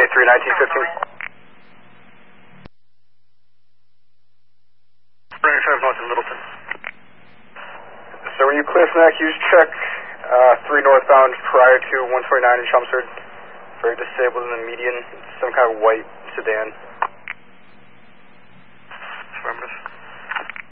23, 19, 15. Spring 5 Mountain, Littleton. So when you clear from that, use check 3 northbound prior to 129 in Chelmsford. Very disabled in the median, some kind of white sedan.